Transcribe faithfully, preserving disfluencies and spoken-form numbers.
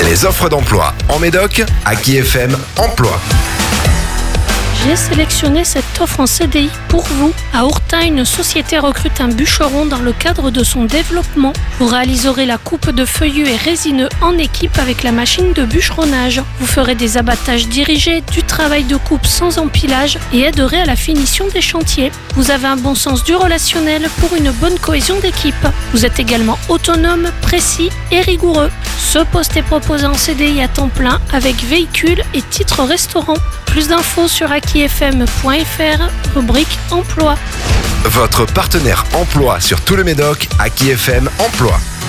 Les offres d'emploi en Médoc, Aki F M Emploi. J'ai sélectionné cette offre en C D I pour vous. À Ourtin, une société recrute un bûcheron dans le cadre de son développement. Vous réaliserez la coupe de feuillus et résineux en équipe avec la machine de bûcheronnage. Vous ferez des abattages dirigés, du travail de coupe sans empilage et aiderez à la finition des chantiers. Vous avez un bon sens du relationnel pour une bonne cohésion d'équipe. Vous êtes également autonome, précis et rigoureux. Ce poste est proposé en C D I à temps plein avec véhicule et titre restaurant. Plus d'infos sur aki f m point f r, rubrique emploi. Votre partenaire emploi sur tout le Médoc, Aki F M Emploi.